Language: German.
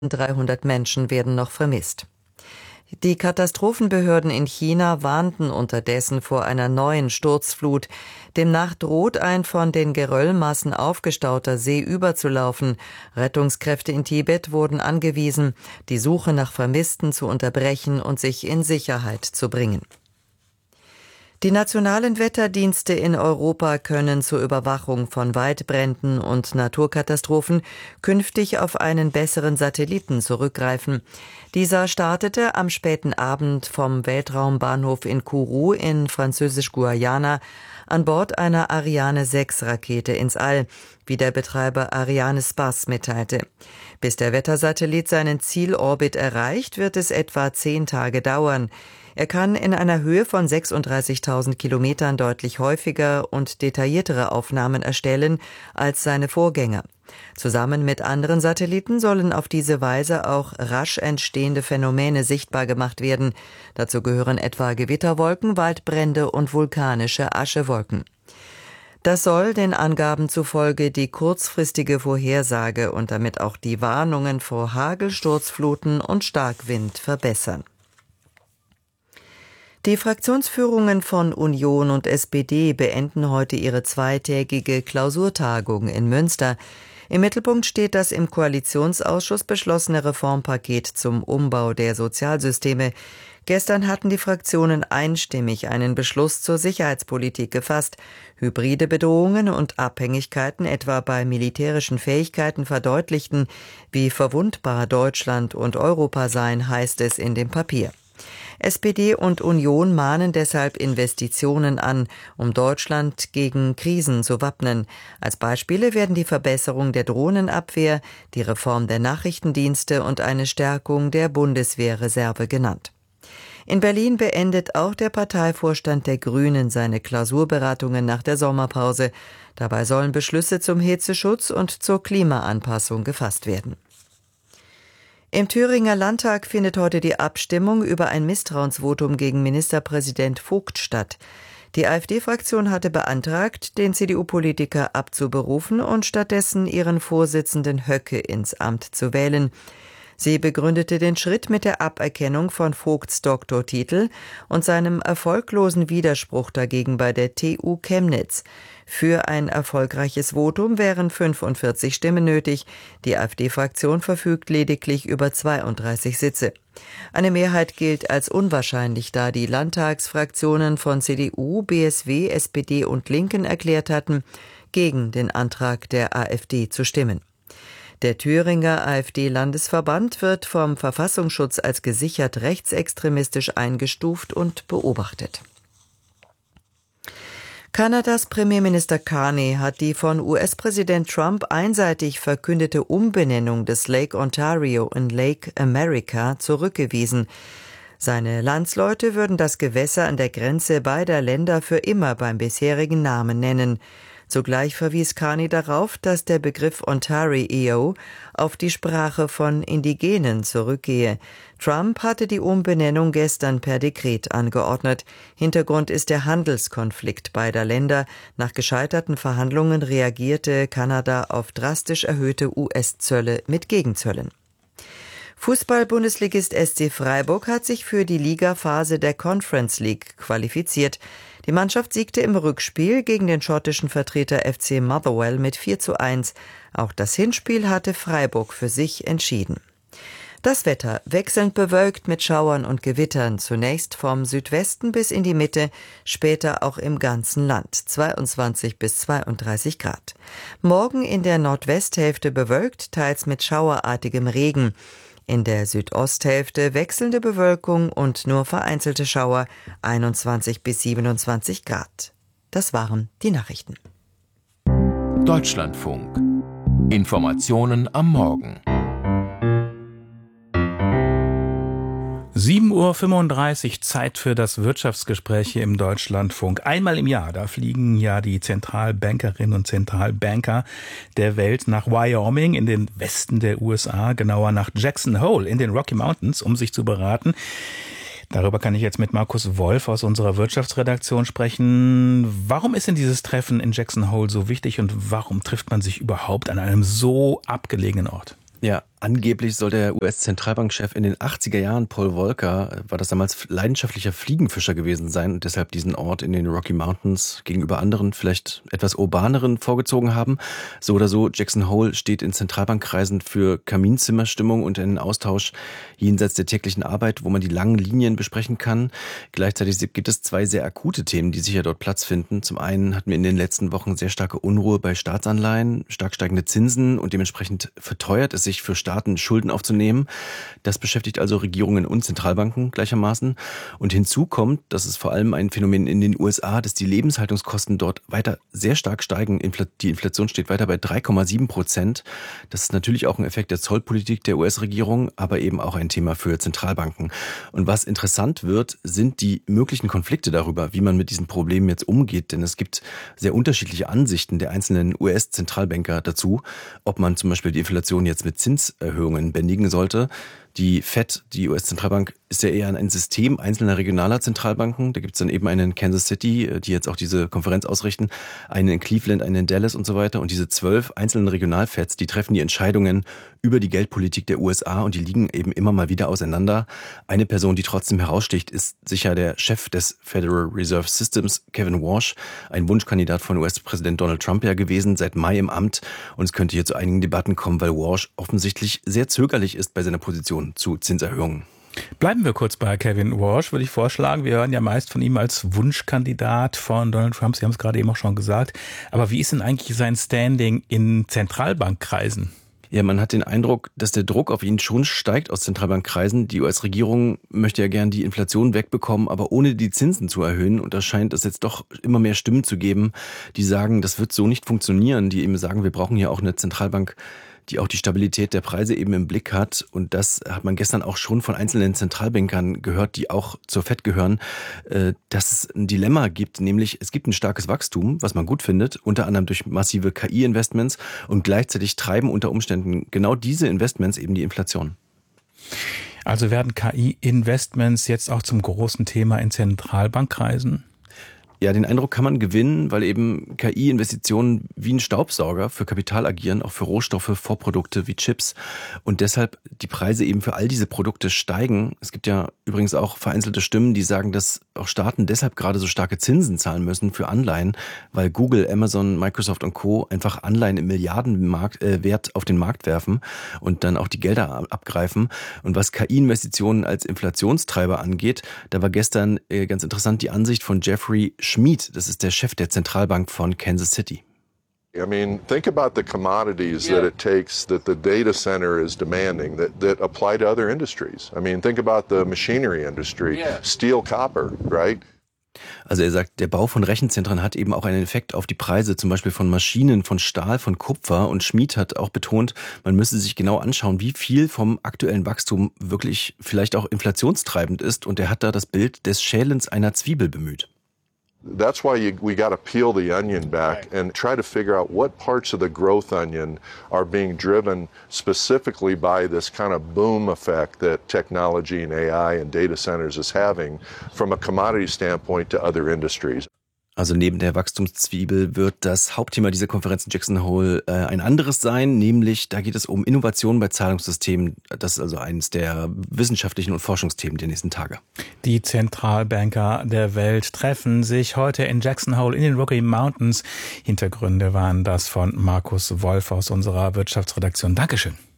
300 Menschen werden noch vermisst. Die Katastrophenbehörden in China warnten unterdessen vor einer neuen Sturzflut. Demnach droht ein von den Geröllmassen aufgestauter See überzulaufen. Rettungskräfte in Tibet wurden angewiesen, die Suche nach Vermissten zu unterbrechen und sich in Sicherheit zu bringen. Die nationalen Wetterdienste in Europa können zur Überwachung von Waldbränden und Naturkatastrophen künftig auf einen besseren Satelliten zurückgreifen. Dieser startete am späten Abend vom Weltraumbahnhof in Kourou in Französisch-Guayana an Bord einer Ariane 6 Rakete ins All, wie der Betreiber Arianespace mitteilte. Bis der Wettersatellit seinen Zielorbit erreicht, wird es etwa 10 Tage dauern. Er kann in einer Höhe von 36.000 Kilometern deutlich häufiger und detailliertere Aufnahmen erstellen als seine Vorgänger. Zusammen mit anderen Satelliten sollen auf diese Weise auch rasch entstehende Phänomene sichtbar gemacht werden. Dazu gehören etwa Gewitterwolken, Waldbrände und vulkanische Aschewolken. Das soll den Angaben zufolge die kurzfristige Vorhersage und damit auch die Warnungen vor Hagel, Sturzfluten und Starkwind verbessern. Die Fraktionsführungen von Union und SPD beenden heute ihre zweitägige Klausurtagung in Münster. Im Mittelpunkt steht das im Koalitionsausschuss beschlossene Reformpaket zum Umbau der Sozialsysteme. Gestern hatten die Fraktionen einstimmig einen Beschluss zur Sicherheitspolitik gefasst. Hybride Bedrohungen und Abhängigkeiten etwa bei militärischen Fähigkeiten verdeutlichten, wie verwundbar Deutschland und Europa seien, heißt es in dem Papier. SPD und Union mahnen deshalb Investitionen an, um Deutschland gegen Krisen zu wappnen. Als Beispiele werden die Verbesserung der Drohnenabwehr, die Reform der Nachrichtendienste und eine Stärkung der Bundeswehrreserve genannt. In Berlin beendet auch der Parteivorstand der Grünen seine Klausurberatungen nach der Sommerpause. Dabei sollen Beschlüsse zum Hitzeschutz und zur Klimaanpassung gefasst werden. Im Thüringer Landtag findet heute die Abstimmung über ein Misstrauensvotum gegen Ministerpräsident Vogt statt. Die AfD-Fraktion hatte beantragt, den CDU-Politiker abzuberufen und stattdessen ihren Vorsitzenden Höcke ins Amt zu wählen. Sie begründete den Schritt mit der Aberkennung von Vogts Doktortitel und seinem erfolglosen Widerspruch dagegen bei der TU Chemnitz. Für ein erfolgreiches Votum wären 45 Stimmen nötig. Die AfD-Fraktion verfügt lediglich über 32 Sitze. Eine Mehrheit gilt als unwahrscheinlich, da die Landtagsfraktionen von CDU, BSW, SPD und Linken erklärt hatten, gegen den Antrag der AfD zu stimmen. Der Thüringer AfD-Landesverband wird vom Verfassungsschutz als gesichert rechtsextremistisch eingestuft und beobachtet. Kanadas Premierminister Carney hat die von US-Präsident Trump einseitig verkündete Umbenennung des Lake Ontario in Lake America zurückgewiesen. Seine Landsleute würden das Gewässer an der Grenze beider Länder für immer beim bisherigen Namen nennen. Zugleich verwies Carney darauf, dass der Begriff Ontario auf die Sprache von Indigenen zurückgehe. Trump hatte die Umbenennung gestern per Dekret angeordnet. Hintergrund ist der Handelskonflikt beider Länder. Nach gescheiterten Verhandlungen reagierte Kanada auf drastisch erhöhte US-Zölle mit Gegenzöllen. Fußball-Bundesligist SC Freiburg hat sich für die Ligaphase der Conference League qualifiziert. Die Mannschaft siegte im Rückspiel gegen den schottischen Vertreter FC Motherwell mit 4:1. Auch das Hinspiel hatte Freiburg für sich entschieden. Das Wetter wechselnd bewölkt mit Schauern und Gewittern, zunächst vom Südwesten bis in die Mitte, später auch im ganzen Land, 22 bis 32 Grad. Morgen in der Nordwesthälfte bewölkt, teils mit schauerartigem Regen. In der Südosthälfte wechselnde Bewölkung und nur vereinzelte Schauer, 21 bis 27 Grad. Das waren die Nachrichten. Deutschlandfunk. Informationen am Morgen. 7:35 Uhr, Zeit für das Wirtschaftsgespräch hier im Deutschlandfunk. Einmal im Jahr, da fliegen ja die Zentralbankerinnen und Zentralbanker der Welt nach Wyoming in den Westen der USA, genauer nach Jackson Hole in den Rocky Mountains, um sich zu beraten. Darüber kann ich jetzt mit Markus Wolf aus unserer Wirtschaftsredaktion sprechen. Warum ist denn dieses Treffen in Jackson Hole so wichtig und warum trifft man sich überhaupt an einem so abgelegenen Ort? Ja, Angeblich soll der US-Zentralbankchef in den 80er Jahren, Paul Volcker, war das damals leidenschaftlicher Fliegenfischer gewesen sein und deshalb diesen Ort in den Rocky Mountains gegenüber anderen, vielleicht etwas urbaneren vorgezogen haben. So oder so, Jackson Hole steht in Zentralbankkreisen für Kaminzimmerstimmung und einen Austausch jenseits der täglichen Arbeit, wo man die langen Linien besprechen kann. Gleichzeitig gibt es zwei sehr akute Themen, die sicher dort Platz finden. Zum einen hatten wir in den letzten Wochen sehr starke Unruhe bei Staatsanleihen, stark steigende Zinsen und dementsprechend verteuert es sich für Staaten, Schulden aufzunehmen. Das beschäftigt also Regierungen und Zentralbanken gleichermaßen. Und hinzu kommt, das ist vor allem ein Phänomen in den USA, dass die Lebenshaltungskosten dort weiter sehr stark steigen. Die Inflation steht weiter bei 3,7%. Das ist natürlich auch ein Effekt der Zollpolitik der US-Regierung, aber eben auch ein Thema für Zentralbanken. Und was interessant wird, sind die möglichen Konflikte darüber, wie man mit diesen Problemen jetzt umgeht. Denn es gibt sehr unterschiedliche Ansichten der einzelnen US-Zentralbanker dazu, ob man zum Beispiel die Inflation jetzt mit Zinserhöhungen bändigen sollte. Die Fed, die US-Zentralbank, ist ja eher ein System einzelner regionaler Zentralbanken. Da gibt es dann eben einen in Kansas City, die jetzt auch diese Konferenz ausrichten, einen in Cleveland, einen in Dallas und so weiter. Und diese 12 einzelnen Regionalfeds, die treffen die Entscheidungen über die Geldpolitik der USA und die liegen eben immer mal wieder auseinander. Eine Person, die trotzdem heraussticht, ist sicher der Chef des Federal Reserve Systems, Kevin Warsh, ein Wunschkandidat von US-Präsident Donald Trump ja gewesen, seit Mai im Amt. Und es könnte hier zu einigen Debatten kommen, weil Warsh offensichtlich sehr zögerlich ist bei seiner Position zu Zinserhöhungen. Bleiben wir kurz bei Kevin Warsh, würde ich vorschlagen. Wir hören ja meist von ihm als Wunschkandidat von Donald Trump. Sie haben es gerade eben auch schon gesagt. Aber wie ist denn eigentlich sein Standing in Zentralbankkreisen? Ja, man hat den Eindruck, dass der Druck auf ihn schon steigt aus Zentralbankkreisen. Die US-Regierung möchte ja gern die Inflation wegbekommen, aber ohne die Zinsen zu erhöhen. Und da scheint es jetzt doch immer mehr Stimmen zu geben, die sagen, das wird so nicht funktionieren. Die eben sagen, wir brauchen ja auch eine Zentralbank, die auch die Stabilität der Preise eben im Blick hat. Und das hat man gestern auch schon von einzelnen Zentralbankern gehört, die auch zur Fed gehören, dass es ein Dilemma gibt, nämlich es gibt ein starkes Wachstum, was man gut findet, unter anderem durch massive KI-Investments und gleichzeitig treiben unter Umständen genau diese Investments eben die Inflation. Also werden KI-Investments jetzt auch zum großen Thema in Zentralbankkreisen? Ja, den Eindruck kann man gewinnen, weil eben KI-Investitionen wie ein Staubsauger für Kapital agieren, auch für Rohstoffe, Vorprodukte wie Chips und deshalb die Preise eben für all diese Produkte steigen. Es gibt ja übrigens auch vereinzelte Stimmen, die sagen, dass auch Staaten deshalb gerade so starke Zinsen zahlen müssen für Anleihen, weil Google, Amazon, Microsoft und Co. einfach Anleihen im Milliardenwert auf den Markt werfen und dann auch die Gelder abgreifen. Und was KI-Investitionen als Inflationstreiber angeht, da war gestern ganz interessant die Ansicht von Jeffrey Schmid, das ist der Chef der Zentralbank von Kansas City. I mean, think about the commodities that it takes, that the data center is demanding, that apply to other industries. I mean, think about the machinery industry, steel, copper, right? Also er sagt, der Bau von Rechenzentren hat eben auch einen Effekt auf die Preise, zum Beispiel von Maschinen, von Stahl, von Kupfer. Und Schmid hat auch betont, man müsse sich genau anschauen, wie viel vom aktuellen Wachstum wirklich vielleicht auch inflationstreibend ist. Und er hat da das Bild des Schälens einer Zwiebel bemüht. That's why we got to peel the onion back and try to figure out what parts of the growth onion are being driven specifically by this kind of boom effect that technology and AI and data centers is having from a commodity standpoint to other industries. Also neben der Wachstumszwiebel wird das Hauptthema dieser Konferenz in Jackson Hole ein anderes sein, nämlich da geht es um Innovationen bei Zahlungssystemen. Das ist also eines der wissenschaftlichen und Forschungsthemen der nächsten Tage. Die Zentralbanker der Welt treffen sich heute in Jackson Hole in den Rocky Mountains. Hintergründe waren das von Markus Wolf aus unserer Wirtschaftsredaktion. Dankeschön.